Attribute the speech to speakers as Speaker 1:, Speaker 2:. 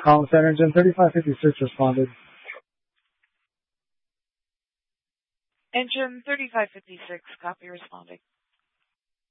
Speaker 1: Call center engine 3556 responded.
Speaker 2: Engine 3556, copy responding.